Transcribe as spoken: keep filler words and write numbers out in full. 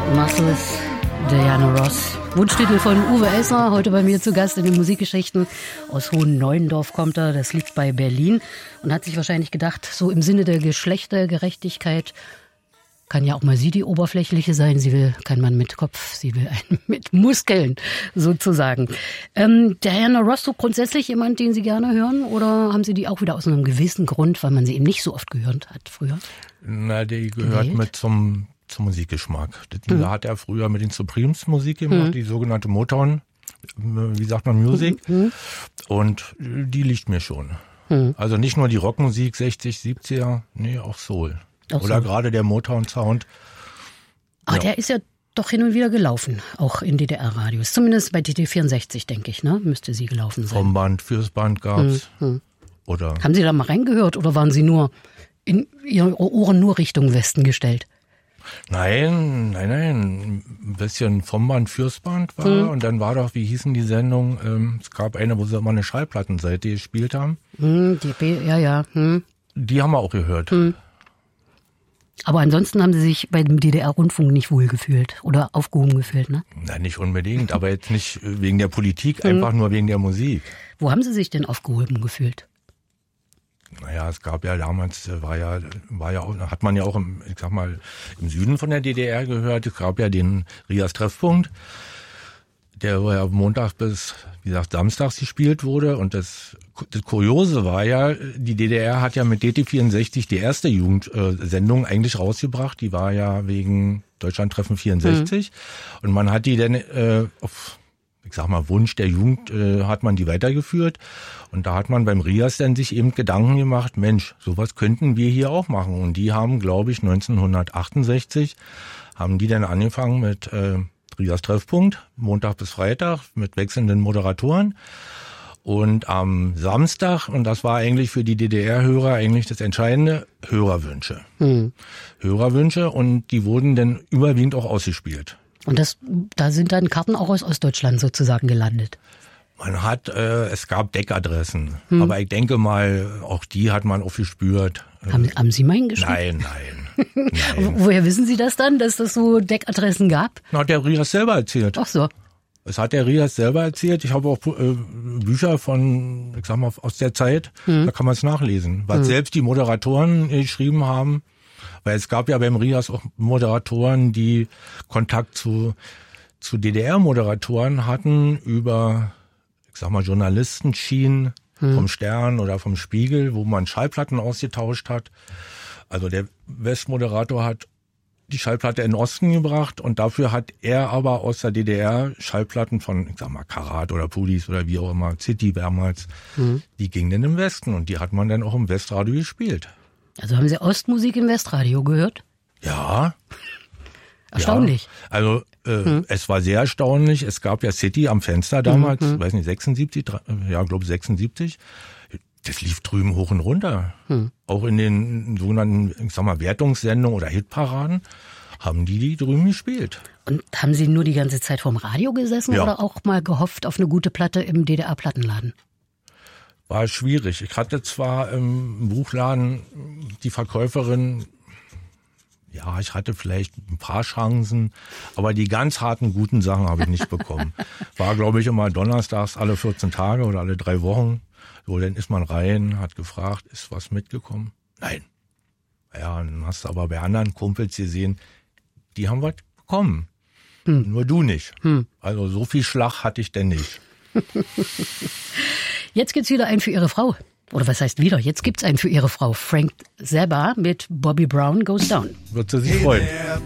Muscles, Diana Ross. Wunschtitel von Uwe Elsner, heute bei mir zu Gast in den Musikgeschichten. Aus Hohen Neuendorf kommt er, das liegt bei Berlin. Und hat sich wahrscheinlich gedacht, so im Sinne der Geschlechtergerechtigkeit kann ja auch mal sie die Oberflächliche sein. Sie will kein Mann mit Kopf, sie will einen mit Muskeln sozusagen. Ähm, Diana Ross, so grundsätzlich jemand, den Sie gerne hören? Oder haben Sie die auch wieder aus einem gewissen Grund, weil man sie eben nicht so oft gehört hat früher? Na, die gehört gewählt? mit zum... zum Musikgeschmack. Die hm. hat er früher mit den Supremes Musik gemacht, hm. die sogenannte Motown, wie sagt man, Music. Hm. Und die liegt mir schon. Hm. Also nicht nur die Rockmusik sechzig, siebziger, nee, auch Soul. Auch Oder Soul. Gerade der Motown-Sound. Aber ja. Der ist ja doch hin und wieder gelaufen, auch in D D R-Radios. Zumindest bei D D vierundsechzig, denke ich, ne? Müsste sie gelaufen sein. Vom Band, fürs Band gab's. Hm. Hm. Oder Haben Sie da mal reingehört oder waren Sie nur in Ihre Ohren nur Richtung Westen gestellt? Nein, nein, nein, ein bisschen vom Band fürs Band war hm. und dann war doch, wie hießen die Sendung, ähm, es gab eine, wo sie immer eine Schallplattenseite gespielt haben. Hm, die B, ja, ja. Hm. Die haben wir auch gehört. Hm. Aber ansonsten haben Sie sich bei dem D D R-Rundfunk nicht wohlgefühlt oder aufgehoben gefühlt, ne? Nein, nicht unbedingt, aber jetzt nicht wegen der Politik, hm. einfach nur wegen der Musik. Wo haben Sie sich denn aufgehoben gefühlt? Naja, es gab ja damals, war ja, war ja auch, hat man ja auch im, ich sag mal, im Süden von der D D R gehört. Es gab ja den Rias Treffpunkt, der ja Montag bis, wie gesagt, samstags gespielt wurde. Und das, das Kuriose war ja, die D D R hat ja mit D T vierundsechzig die erste Jugendsendung eigentlich rausgebracht. Die war ja wegen Deutschlandtreffen vierundsechzig. Mhm. Und man hat die dann äh, auf, ich sag mal, Wunsch der Jugend äh, hat man die weitergeführt. Und da hat man beim Rias dann sich eben Gedanken gemacht, Mensch, sowas könnten wir hier auch machen. Und die haben, glaube ich, neunzehnhundertachtundsechzig, haben die dann angefangen mit äh, Rias Treffpunkt, Montag bis Freitag, mit wechselnden Moderatoren. Und am Samstag, und das war eigentlich für die D D R-Hörer eigentlich das Entscheidende, Hörerwünsche. Hm. Hörerwünsche, und die wurden dann überwiegend auch ausgespielt. Und das, da sind dann Karten auch aus Ostdeutschland sozusagen gelandet? Man hat, äh, es gab Deckadressen, hm. aber ich denke mal, auch die hat man aufgespürt. Haben, haben Sie mal hingeschrieben? Nein, nein. nein. Woher wissen Sie das dann, dass es so Deckadressen gab? Na, hat der Rias selber erzählt. Ach so. Es hat der Rias selber erzählt. Ich habe auch äh, Bücher von, ich sag mal, aus der Zeit, hm. da kann man es nachlesen. Was hm. selbst die Moderatoren geschrieben haben, weil es gab ja beim Rias auch Moderatoren, die Kontakt zu, zu D D R-Moderatoren hatten über, ich sag mal, Journalisten schienen, hm. vom Stern oder vom Spiegel, wo man Schallplatten ausgetauscht hat. Also der Westmoderator hat die Schallplatte in den Osten gebracht und dafür hat er aber aus der D D R Schallplatten von, ich sag mal, Karat oder Pudis oder wie auch immer, City damals, hm. die gingen dann im Westen und die hat man dann auch im Westradio gespielt. Also haben Sie Ostmusik im Westradio gehört? Ja. Erstaunlich. Ja. Also äh, hm. es war sehr erstaunlich. Es gab ja City am Fenster damals, hm. weiß nicht, sechsundsiebzig, ja, glaube sechsundsiebzig. Das lief drüben hoch und runter. Hm. Auch in den sogenannten, ich sag mal, Wertungssendungen oder Hitparaden haben die die drüben gespielt. Und haben Sie nur die ganze Zeit vorm Radio gesessen ja. oder auch mal gehofft auf eine gute Platte im D D R-Plattenladen? War schwierig. Ich hatte zwar im Buchladen die Verkäuferin, ja, ich hatte vielleicht ein paar Chancen, aber die ganz harten, guten Sachen habe ich nicht bekommen. War, glaube ich, immer donnerstags alle vierzehn Tage oder alle drei Wochen. So, dann ist man rein, hat gefragt, ist was mitgekommen? Nein. Ja, dann hast du aber bei anderen Kumpels gesehen, die haben was bekommen. Hm. Nur du nicht. Hm. Also so viel Schlag hatte ich denn nicht. Jetzt gibt's wieder einen für Ihre Frau. Oder was heißt wieder? Jetzt gibt's einen für Ihre Frau. Frank Zappa mit Bobby Brown Goes Down. Wird sie sich freuen.